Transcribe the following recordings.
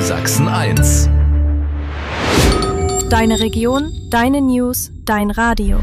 Sachsen-1. Deine Region, deine News, dein Radio.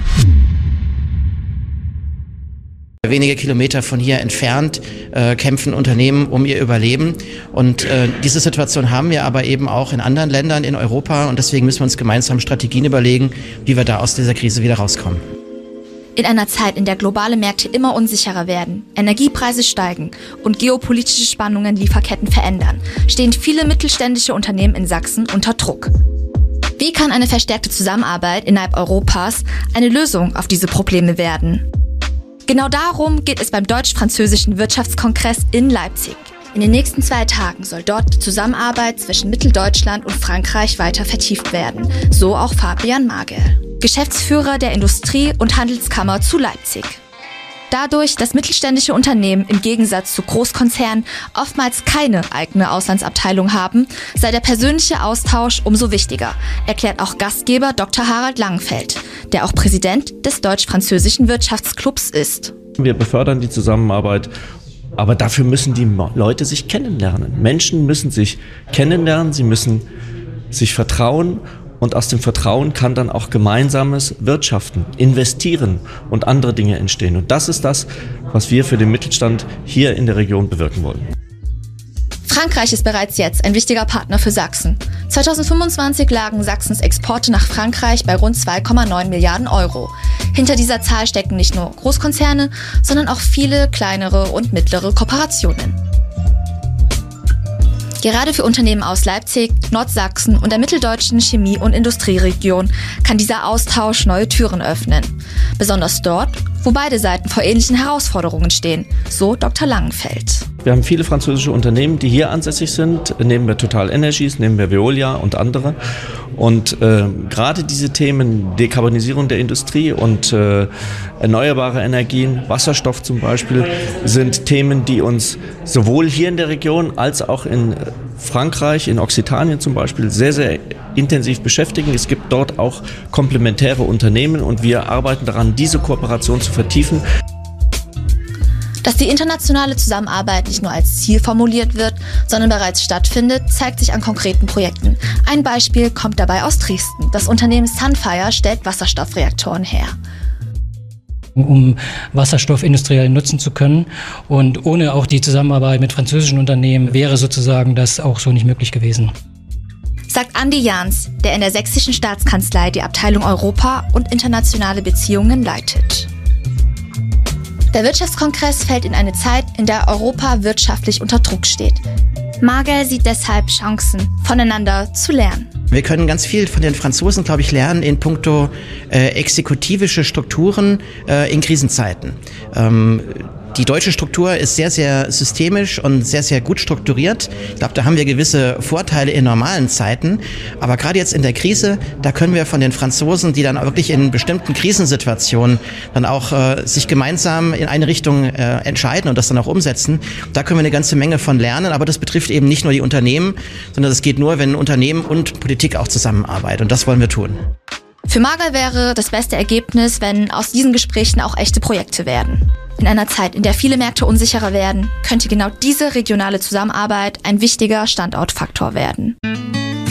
Wenige Kilometer von hier entfernt kämpfen Unternehmen um ihr Überleben. Und diese Situation haben wir aber eben auch in anderen Ländern in Europa. Und deswegen müssen wir uns gemeinsam Strategien überlegen, wie wir da aus dieser Krise wieder rauskommen. In einer Zeit, in der globale Märkte immer unsicherer werden, Energiepreise steigen und geopolitische Spannungen Lieferketten verändern, stehen viele mittelständische Unternehmen in Sachsen unter Druck. Wie kann eine verstärkte Zusammenarbeit innerhalb Europas eine Lösung auf diese Probleme werden? Genau darum geht es beim Deutsch-Französischen Wirtschaftskongress in Leipzig. In den nächsten 2 Tagen soll dort die Zusammenarbeit zwischen Mitteldeutschland und Frankreich weiter vertieft werden, so auch Fabian Magel, Geschäftsführer der Industrie- und Handelskammer zu Leipzig. Dadurch, dass mittelständische Unternehmen im Gegensatz zu Großkonzernen oftmals keine eigene Auslandsabteilung haben, sei der persönliche Austausch umso wichtiger, erklärt auch Gastgeber Dr. Harald Langenfeld, der auch Präsident des Deutsch-Französischen Wirtschaftsclubs ist. Wir befördern die Zusammenarbeit, aber dafür müssen die Leute sich kennenlernen. Menschen müssen sich kennenlernen, sie müssen sich vertrauen. Und aus dem Vertrauen kann dann auch gemeinsames Wirtschaften, Investieren und andere Dinge entstehen. Und das ist das, was wir für den Mittelstand hier in der Region bewirken wollen. Frankreich ist bereits jetzt ein wichtiger Partner für Sachsen. 2025 lagen Sachsens Exporte nach Frankreich bei rund 2,9 Milliarden Euro. Hinter dieser Zahl stecken nicht nur Großkonzerne, sondern auch viele kleinere und mittlere Kooperationen. Gerade für Unternehmen aus Leipzig, Nordsachsen und der mitteldeutschen Chemie- und Industrieregion kann dieser Austausch neue Türen öffnen. Besonders dort, wo beide Seiten vor ähnlichen Herausforderungen stehen, so Dr. Langenfeld. Wir haben viele französische Unternehmen, die hier ansässig sind, nehmen wir Total Energies, nehmen wir Veolia und andere. Und gerade diese Themen, Dekarbonisierung der Industrie und erneuerbare Energien, Wasserstoff zum Beispiel, sind Themen, die uns sowohl hier in der Region als auch in Frankreich, in Occitanien zum Beispiel, sehr, sehr intensiv beschäftigen. Es gibt dort auch komplementäre Unternehmen und wir arbeiten daran, diese Kooperation zu vertiefen. Dass die internationale Zusammenarbeit nicht nur als Ziel formuliert wird, sondern bereits stattfindet, zeigt sich an konkreten Projekten. Ein Beispiel kommt dabei aus Dresden. Das Unternehmen Sunfire stellt Wasserstoffreaktoren her. Um Wasserstoff industriell nutzen zu können. Und ohne auch die Zusammenarbeit mit französischen Unternehmen wäre sozusagen das auch so nicht möglich gewesen. Sagt Andi Jans, der in der Sächsischen Staatskanzlei die Abteilung Europa und internationale Beziehungen leitet. Der Wirtschaftskongress fällt in eine Zeit, in der Europa wirtschaftlich unter Druck steht. Magel sieht deshalb Chancen, voneinander zu lernen. Wir können ganz viel von den Franzosen, glaube ich, lernen in puncto exekutivische Strukturen in Krisenzeiten. Die deutsche Struktur ist sehr, sehr systemisch und sehr, sehr gut strukturiert. Ich glaube, da haben wir gewisse Vorteile in normalen Zeiten. Aber gerade jetzt in der Krise, da können wir von den Franzosen, die dann wirklich in bestimmten Krisensituationen dann auch sich gemeinsam in eine Richtung entscheiden und das dann auch umsetzen, da können wir eine ganze Menge von lernen. Aber das betrifft eben nicht nur die Unternehmen, sondern das geht nur, wenn Unternehmen und Politik auch zusammenarbeiten. Und das wollen wir tun. Für Magel wäre das beste Ergebnis, wenn aus diesen Gesprächen auch echte Projekte werden. In einer Zeit, in der viele Märkte unsicherer werden, könnte genau diese regionale Zusammenarbeit ein wichtiger Standortfaktor werden.